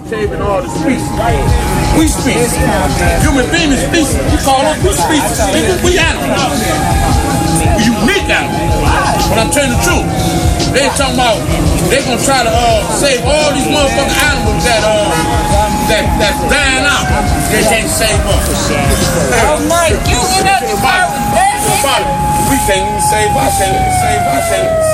saving all the species. We species. Human being is species. You call us we species. We animals. We unique animals. But I'm telling the truth. They talking about they gonna try to save all these motherfucking animals that's dying out. They can't save us. Oh Mike, you in that department? We can't even save us.